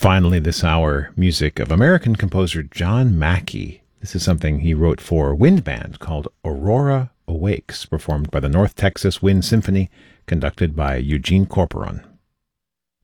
finally, this hour, music of American composer John Mackey. This is something he wrote for a wind band called Aurora Awakes, performed by the North Texas Wind Symphony, conducted by Eugene Corporon.